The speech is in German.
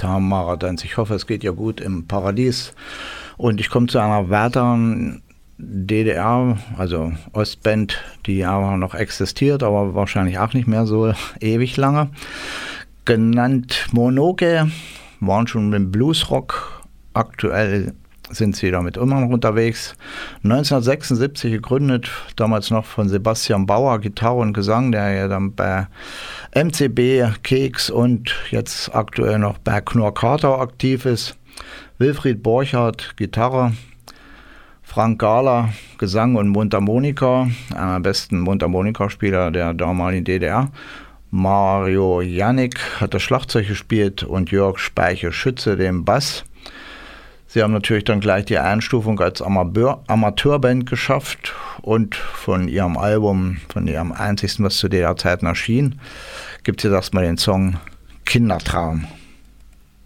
Tamara Danz. Ich hoffe, es geht ihr gut im Paradies. Und ich komme zu einer weiteren DDR, also Ostband, die aber noch existiert, aber wahrscheinlich auch nicht mehr so ewig lange. Genannt Monoke, waren schon mit dem Bluesrock. Aktuell sind sie damit immer noch unterwegs. 1976 gegründet, damals noch von Sebastian Bauer, Gitarre und Gesang, der ja dann bei MCB, Keks und jetzt aktuell noch bei Knorr Carter aktiv ist. Wilfried Borchardt, Gitarre. Frank Gahler, Gesang und Mundharmonika, einer der besten Mundharmonikaspieler der damaligen DDR. Mario Janik hat das Schlagzeug gespielt und Jörg Speiche-Schütze den Bass. Sie haben natürlich dann gleich die Einstufung als Amateurband geschafft und von ihrem Album, von ihrem einzigsten, was zu der Zeit erschien, gibt es jetzt erstmal den Song Kindertraum.